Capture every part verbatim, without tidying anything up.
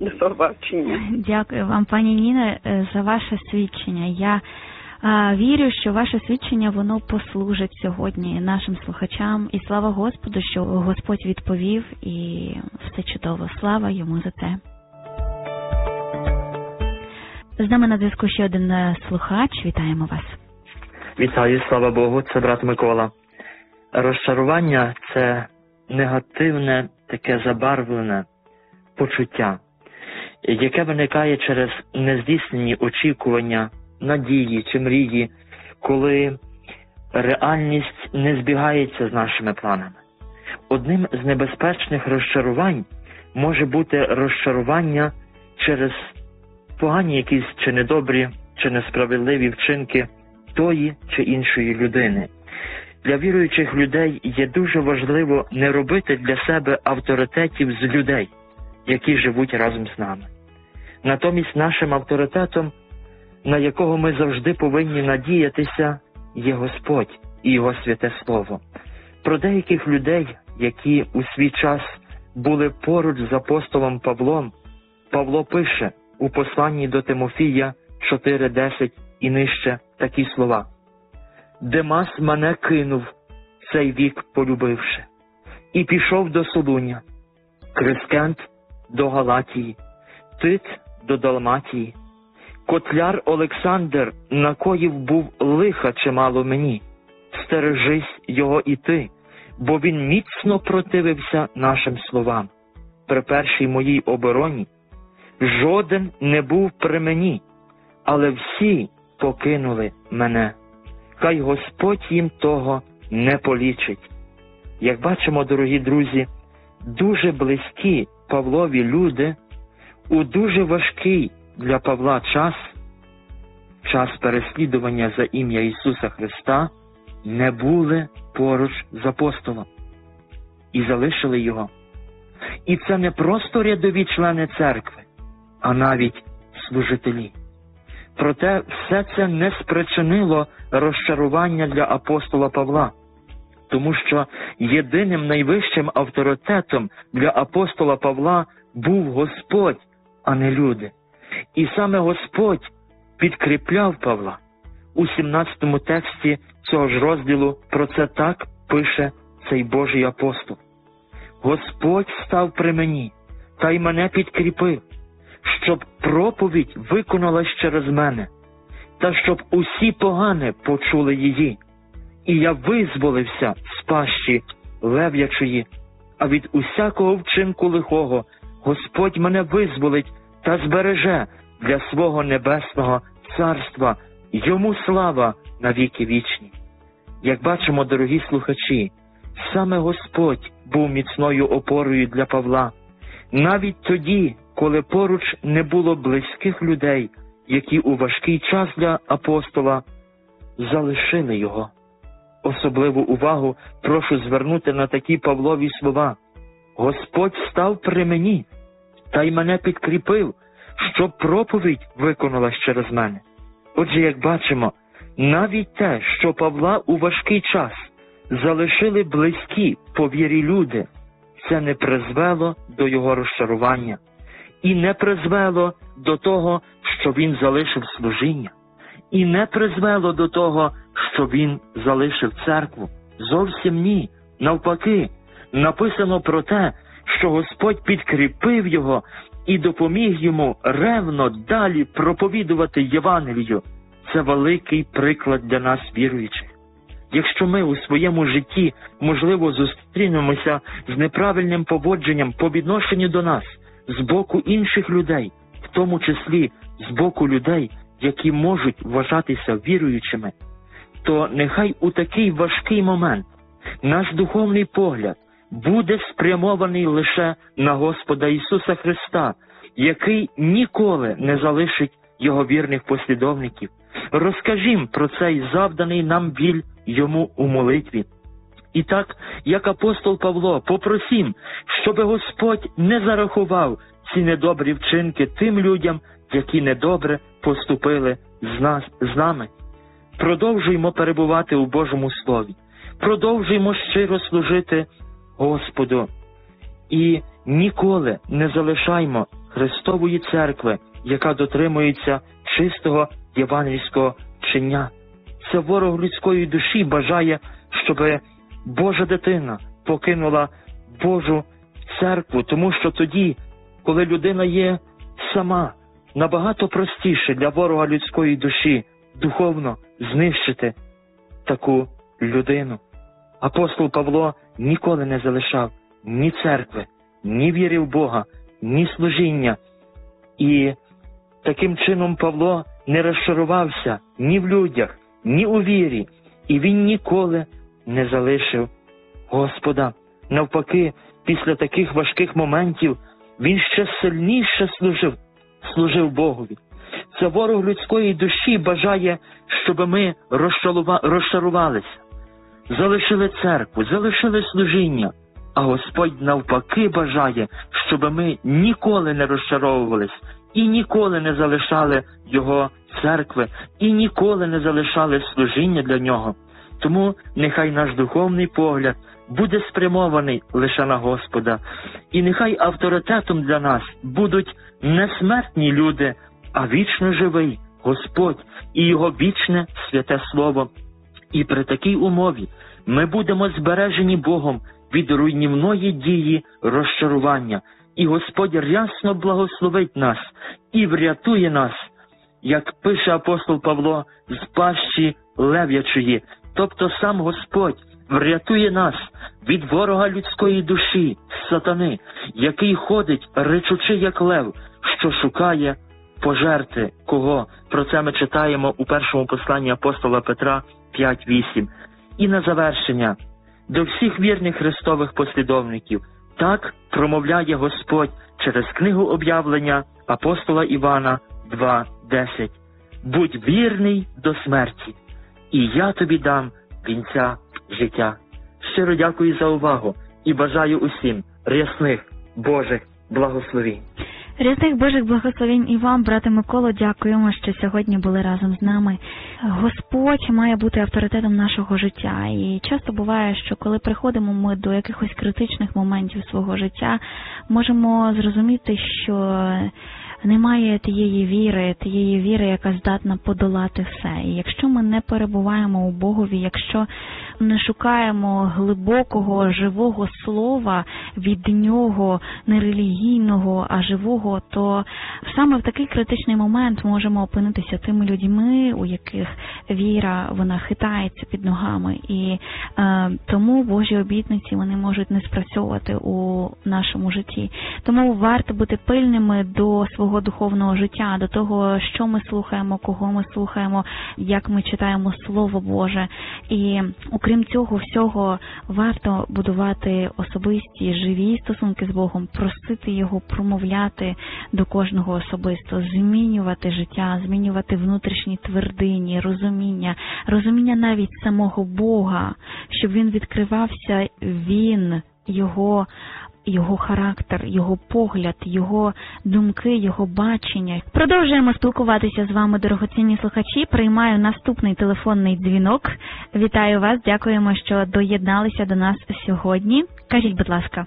До побачення. Дякую вам, пані Ніно, за ваше свідчення. Я а, вірю, що ваше свідчення, воно послужить сьогодні нашим слухачам. І слава Господу, що Господь відповів, і все чудово. Слава йому за це. З нами на зв'язку ще один слухач. Вітаємо вас. Вітаю, слава Богу, це брат Микола. Розчарування – це негативне, таке забарвлене почуття, яке виникає через нездійснені очікування, надії чи мрії, коли реальність не збігається з нашими планами. Одним з небезпечних розчарувань може бути розчарування через погані якісь чи недобрі, чи несправедливі вчинки тої чи іншої людини. Для віруючих людей є дуже важливо не робити для себе авторитетів з людей, які живуть разом з нами. Натомість нашим авторитетом, на якого ми завжди повинні надіятися, є Господь і Його святе Слово. Про деяких людей, які у свій час були поруч з апостолом Павлом, Павло пише у посланні до Тимофія чотири десять і нижче такі слова: «Демас мене кинув, цей вік полюбивши, і пішов до Солуня, Крискент до Галатії, Тит до Далматії. Котляр Олександр накоїв був лиха чимало мені. Стережись його і ти, бо він міцно противився нашим словам. При першій моїй обороні жоден не був при мені, але всі покинули мене. Хай Господь їм того не полічить». Як бачимо, дорогі друзі, дуже близькі Павлові люди у дуже важкий для Павла час, час переслідування за ім'я Ісуса Христа, не були поруч з апостолом і залишили його. І це не просто рядові члени церкви, а навіть служителі. Проте все це не спричинило розчарування для апостола Павла, тому що єдиним найвищим авторитетом для апостола Павла був Господь, а не люди. І саме Господь підкріпляв Павла. У сімнадцятому тексті цього ж розділу про це так пише цей Божий апостол: «Господь став при мені, та й мене підкріпив, щоб проповідь виконалась через мене, та щоб усі погани почули її. І я визволився з пащі лев'ячої, а від усякого вчинку лихого Господь мене визволить та збереже для свого небесного царства. Йому слава на віки вічні». Як бачимо, дорогі слухачі, саме Господь був міцною опорою для Павла. Навіть тоді, коли поруч не було близьких людей, які у важкий час для апостола залишили його. Особливу увагу прошу звернути на такі Павлові слова: «Господь став при мені, та й мене підкріпив, щоб проповідь виконалась через мене». Отже, як бачимо, навіть те, що Павла у важкий час залишили близькі по вірі люди, це не призвело до його розчарування і не призвело до того, що він залишив служіння, і не призвело до того, що він залишив церкву. Зовсім ні. Навпаки, написано про те, що Господь підкріпив його і допоміг йому ревно далі проповідувати Євангелію. Це великий приклад для нас, віруючих. Якщо ми у своєму житті, можливо, зустрінемося з неправильним поводженням по відношенню до нас, з боку інших людей, в тому числі з боку людей, які можуть вважатися віруючими, то нехай у такий важкий момент наш духовний погляд буде спрямований лише на Господа Ісуса Христа, який ніколи не залишить Його вірних послідовників. Розкажімо про цей завданий нам біль Йому у молитві. І так, як апостол Павло, попросім, щоб Господь не зарахував ці недобрі вчинки тим людям, які недобре поступили з нас, з нами. Продовжуємо перебувати у Божому Слові. Продовжуємо щиро служити Господу. І ніколи не залишаймо Христової церкви, яка дотримується чистого євангельського вчення. Це ворог людської душі бажає, щоб Божа дитина покинула Божу церкву, тому що тоді, коли людина є сама, набагато простіше для ворога людської душі духовно знищити таку людину. Апостол Павло ніколи не залишав ні церкви, ні віри в Бога, ні служіння. І таким чином Павло не розчарувався ні в людях, ні у вірі. І він ніколи не залишив Господа. Навпаки, після таких важких моментів він ще сильніше служив, служив Богові. Це ворог людської душі бажає, щоб ми розчарувалися, залишили церкву, залишили служіння. А Господь навпаки бажає, щоб ми ніколи не розчаровувались і ніколи не залишали Його церкви, і ніколи не залишали служіння для Нього. Тому нехай наш духовний погляд буде спрямований лише на Господа. І нехай авторитетом для нас будуть не смертні люди, а вічно живий Господь і Його вічне святе Слово. І при такій умові ми будемо збережені Богом від руйнівної дії розчарування. І Господь рясно благословить нас і врятує нас, як пише апостол Павло, з пащі лев'ячої. Тобто сам Господь врятує нас від ворога людської душі, сатани, який ходить, ричучи як лев, що шукає пожерти кого. Про це ми читаємо у першому посланні апостола Петра п'ять вісім. І на завершення, до всіх вірних Христових послідовників, так промовляє Господь через книгу об'явлення апостола Івана два десять. «Будь вірний до смерті, і я тобі дам кінця життя». Щиро дякую за увагу і бажаю усім рясних Божих благословень. Рясних Божих благословень і вам, брате Миколо, дякуємо, що сьогодні були разом з нами. Господь має бути авторитетом нашого життя. І часто буває, що коли приходимо ми до якихось критичних моментів свого життя, можемо зрозуміти, що немає тієї віри, тієї віри, яка здатна подолати все. І якщо ми не перебуваємо у Богові, якщо не шукаємо глибокого, живого слова від Нього, не релігійного, а живого, то саме в такий критичний момент можемо опинитися тими людьми, у яких віра, вона хитається під ногами. І е, тому Божі обітниці, вони можуть не спрацьовувати у нашому житті. Тому варто бути пильними до свого духовного життя, до того, що ми слухаємо, кого ми слухаємо, як ми читаємо Слово Боже. І окрім цього всього, варто будувати особисті, живі стосунки з Богом, просити Його промовляти до кожного особисто, змінювати життя, змінювати внутрішні твердині, розуміння, розуміння навіть самого Бога, щоб Він відкривався, Він, Його Його характер, Його погляд, Його думки, Його бачення. Продовжуємо спілкуватися з вами, дорогоцінні слухачі. Приймаю наступний телефонний дзвінок. Вітаю вас, дякуємо, що доєдналися до нас сьогодні. Кажіть, будь ласка.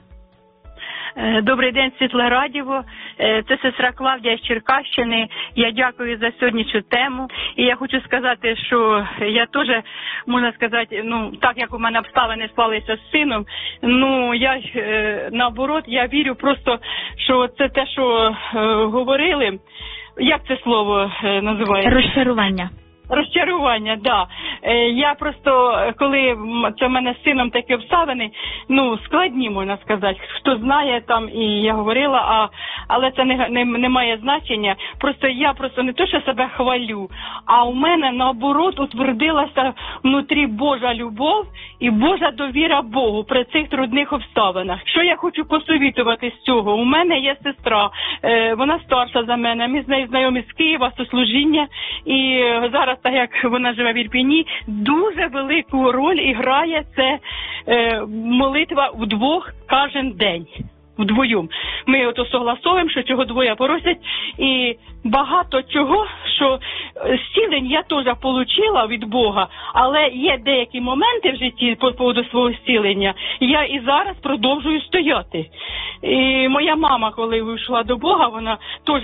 Добрий день, Світле Радіво. Це сестра Клавдія з Черкащини. Я дякую за сьогоднішню тему. І я хочу сказати, що я теж, можна сказати, ну, так як у мене обставини склалися з сином, ну, я, наоборот, я вірю просто, що це те, що говорили, як це слово називається? Розчарування. Розчарування, да. Я просто, коли це в мене з сином такі обставини, ну, складні, можна сказати. Хто знає там, і я говорила, а, але це не, не, не має значення. Просто я просто не то, що себе хвалю, а у мене, наоборот, утвердилася внутрі Божа любов і Божа довіра Богу при цих трудних обставинах. Що я хочу посовітувати з цього? У мене є сестра, вона старша за мене, ми з нею знайомі з Києва, з служіння, і зараз, так як вона живе в Ірпіні, дуже велику роль і грає це е, молитва вдвох кожен день. Вдвоєм. Ми ото согласовуємо, що чого двоє просять, і багато чого, що зцілення я теж отримала від Бога, але є деякі моменти в житті по поводу свого зцілення, я і зараз продовжую стояти. І моя мама, коли вийшла до Бога, вона теж